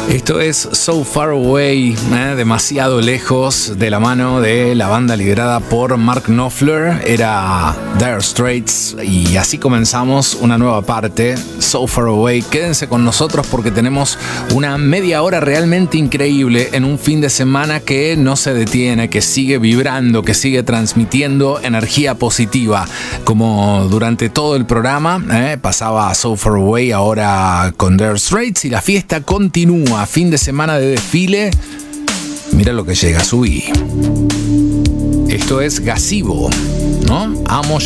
Esto es So Far Away, demasiado lejos, de la mano de la banda liderada por Mark Knopfler. Era Dire Straits y así comenzamos una nueva parte, So Far Away. Quédense con nosotros porque tenemos una media hora realmente increíble en un fin de semana que no se detiene, que sigue vibrando, que sigue transmitiendo energía positiva. Como durante todo el programa, pasaba So Far Away ahora con Dire Straits y la fiesta continúa. Fin de semana de desfile. Mira lo que llega, subí. Esto es Gazebo, ¿no? Amo